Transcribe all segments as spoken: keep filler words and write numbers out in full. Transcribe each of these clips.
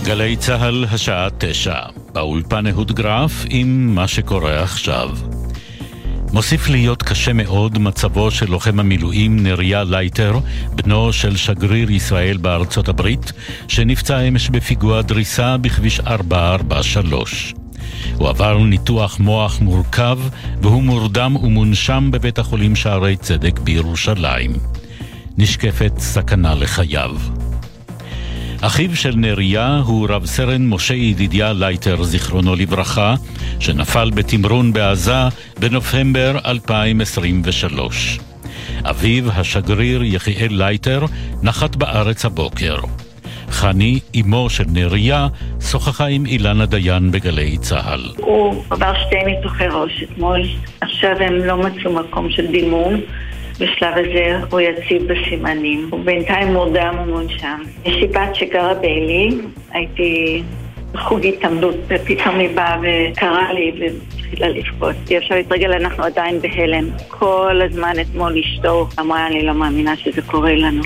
גלי צהל השעה תשע, באולפן אהוד גרף עם מה שקורה עכשיו. מוסיף להיות קשה מאוד מצבו של לוחם המילואים נריה לייטר, בנו של שגריר ישראל בארצות הברית, שנפצע אמש בפיגוע דריסה בכביש ארבע ארבע שלוש. הוא עבר ניתוח מוח מורכב, והוא מורדם ומונשם בבית החולים שערי צדק בירושלים. נשקפת סכנה לחייו. אחיו של נריה הוא רב סרן משה ידידיה לייטר, זיכרונו לברכה, שנפל בתמרון בעזה בנובמבר אלפיים עשרים ושלוש. אביו, השגריר יחיאל לייטר, נחת בארץ הבוקר. חני, אמו של נריה, שוחחה עם אילנה דיין בגלי צהל. הוא עבר שתי ניתוחי ראש אתמול. עכשיו הם לא מצאו מקום של דימום. בשלב הזה הוא יציב בסימנים. הוא בינתיים מורדם ומונשם. יש לי בת שגרה בעלי, הייתי בחוג התעמלות, ופתאום היא באה וקראה לי והתחילה לבכות. אי אפשר להתרגל, אנחנו עדיין בהלם. כל הזמן אתמול אשתו אמרה, אני לא מאמינה שזה קורה לנו.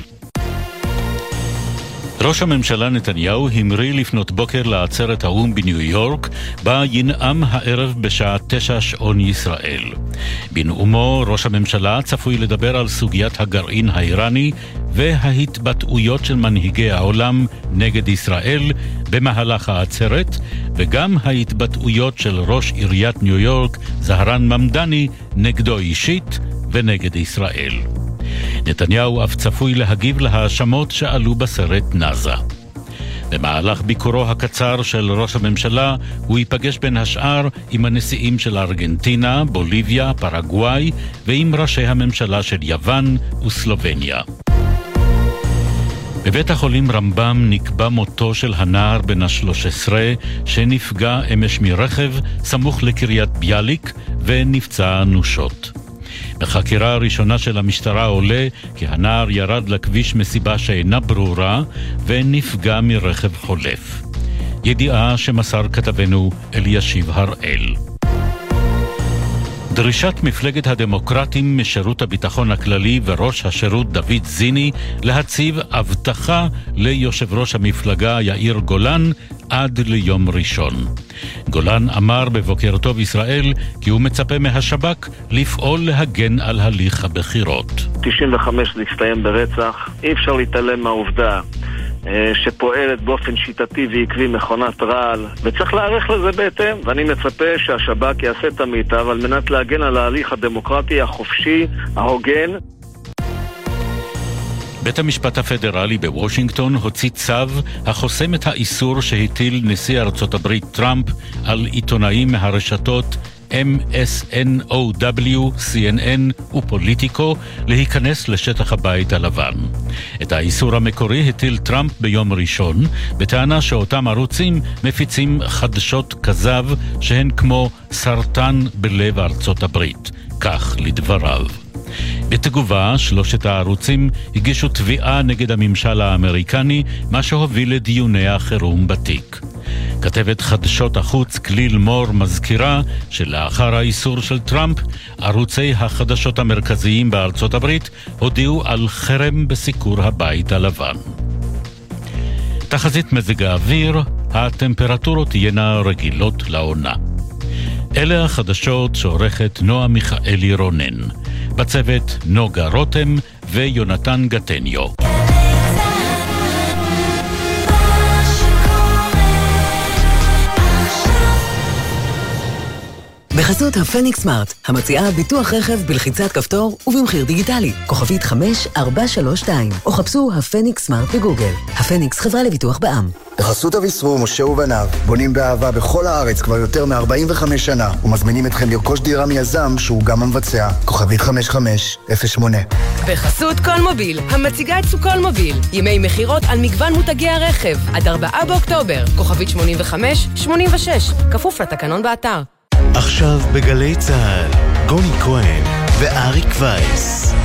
ראש הממשלה נתניהו המריא לפנות בוקר לעצרת האו"ם בניו יורק, בה ינאם הערב בשעה תשע שעון ישראל. בנאומו ראש הממשלה צפוי לדבר על סוגיית הגרעין האיראני וההתבטאויות של מנהיגי העולם נגד ישראל במהלך העצרת, וגם ההתבטאויות של ראש עיריית ניו יורק זהרן ממדני נגדו אישית ונגד ישראל. נתניהו אף צפוי להגיב להאשמות שעלו בסרט נאזה. במהלך ביקורו הקצר של ראש הממשלה הוא ייפגש בין השאר עם הנשיאים של ארגנטינה, בוליביה, פרגוואי ועם ראשי הממשלה של יוון וסלובניה. בבית החולים רמב"ם נקבע מותו של הנער בן ה-שלוש עשרה שנפגע אמש מרכב סמוך לקריית ביאליק ונפצע אנושות. בחקירה הראשונה של המשטרה עולה כי הנער ירד לכביש מסיבה שאינה ברורה ונפגע מרכב חולף. ידיעה שמסר כתבנו אלישיב הראל. דרישת מפלגת הדמוקרטים משירות הביטחון הכללי וראש השירות דוד זיני להציב הבטחה ליושב ראש המפלגה יאיר גולן עד ליום ראשון. גולן אמר בבוקר טוב ישראל כי הוא מצפה מהשב"כ לפעול להגן על הליך הבחירות. תשעים וחמש זה הסתיים ברצח, אי אפשר להתעלם מהעובדה שפועלת באופן שיטתי ועקבי מכונת רעל, וצריך להערך לזה בהתאם, ואני מצפה שהשב"כ יעשה את המיטב על מנת להגן על ההליך הדמוקרטי החופשי, ההוגן. בית המשפט הפדרלי בוושינגטון הוציא צו החוסם את האיסור שהטיל נשיא ארצות הברית טראמפ על עיתונאים מהרשתות אם אס אן או דאבליו, סי אן אן ופוליטיקו להיכנס לשטח הבית הלבן. את האיסור המקורי הטיל טראמפ ביום ראשון, בטענה שאותם ערוצים מפיצים חדשות כזב שהן כמו סרטן בלב ארצות הברית, כך לדבריו. בתגובה, שלושת הערוצים הגישו תביעה נגד הממשל האמריקני, מה שהוביל לדיוני החירום בתיק. כתבת חדשות החוץ כליל מור מזכירה שלאחר האיסור של טראמפ, ערוצי החדשות המרכזיים בארצות הברית הודיעו על חרם בסיקור הבית הלבן. תחזית מזג האוויר, הטמפרטורות תהיינה רגילות לעונה. אלה החדשות שעורכת נועה מיכאלי רונן. בצוות נוגה רותם ויונתן גטניו. בחסות הפניקס סמארט, המציעה ביטוח רכב בלחיצת כפתור ובמחיר דיגיטלי, כוכבית חמש ארבע שלוש שתיים, או חפשו הפניקס סמארט בגוגל. הפניקס חברה לביטוח בע"מ. בחסות אביסרו, משה ובניו, בונים באהבה בכל הארץ כבר יותר מ-ארבעים וחמש שנה, ומזמינים אתכם לרכוש דירה מיזם שהוא גם המבצע, כוכבית חמש חמש אפס שמונה. בחסות כל מוביל, המציגה את סוכול מוביל, ימי מחירות על מגוון מותגי הרכב, עד ארבעה באוקטובר, כוכבית שמונים וחמש שמונים ושש, כפוף לתקנון באתר. עכשיו בגלי צהל, גוני כהן ואריק וייס.